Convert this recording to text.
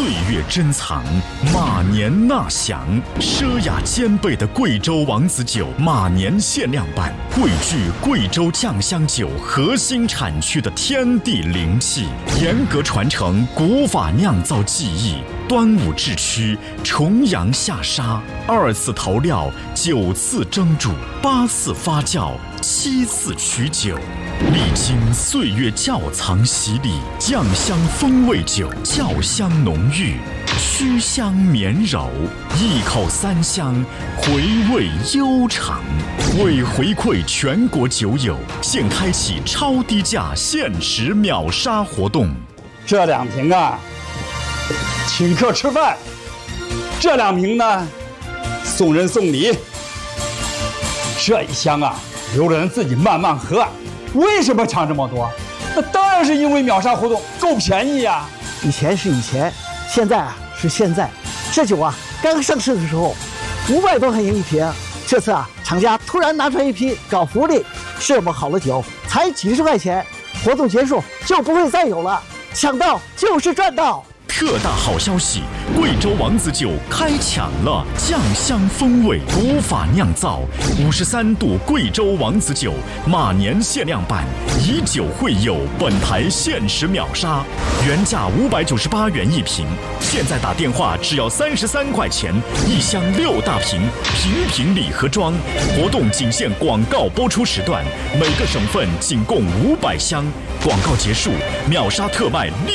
岁月珍藏，马年纳享。奢雅兼备的贵州王子酒马年限量版，汇聚贵州酱香酒核心产区的天地灵气，严格传承古法酿造技艺。端午制曲，重阳下沙，2次投料，9次蒸煮，8次发酵，7次取酒。历经岁月窖藏洗礼，酱香风味酒，窖香浓郁，曲香绵柔，一口3香，回味悠长。为回馈全国酒友，现开启超低价限时秒杀活动。 这2瓶啊，请客吃饭；这2瓶呢，送人送礼。这1箱啊，留着人自己慢慢喝。为什么抢这么多？那当然是因为秒杀活动够便宜呀！ 以前是以前，现在啊是现在。这酒啊，刚上市的时候500多块钱1瓶，这次啊，厂家突然拿出来一批搞福利，这么好的酒才几十块钱，活动结束就不会再有了，抢到就是赚到。 特大好消息！贵州王子酒开抢了，酱香风味，古法酿造，53度贵州王子酒马年限量版，以酒会友，本台限时秒杀，原价598元1瓶，现在打电话只要33块钱，1箱6大瓶，瓶瓶礼盒装。活动仅限广告播出时段，每个省份仅供500箱。广告结束，秒杀特卖。